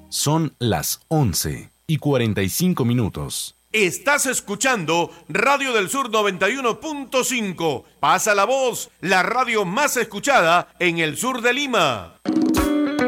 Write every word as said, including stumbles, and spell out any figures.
Son las once y cuarenta y cinco minutos. Estás escuchando Radio del Sur noventa y uno punto cinco. Pasa la voz, la radio más escuchada en el sur de Lima.